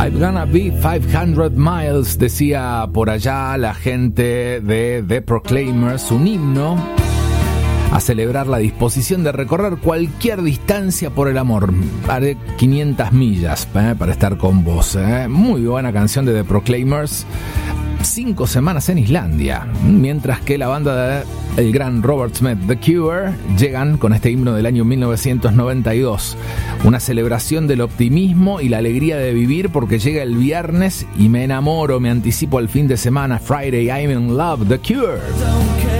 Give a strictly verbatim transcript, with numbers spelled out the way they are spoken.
I'm gonna be five hundred miles, decía por allá la gente de The Proclaimers, un himno a celebrar la disposición de recorrer cualquier distancia por el amor. Haré quinientas millas eh, para estar con vos. Eh. Muy buena canción de The Proclaimers. Cinco semanas en Islandia, mientras que la banda de el gran Robert Smith, The Cure, llegan con este himno del año mil novecientos noventa y dos. Una celebración del optimismo y la alegría de vivir porque llega el viernes y me enamoro, me anticipo al fin de semana. Friday, I'm in love, The Cure.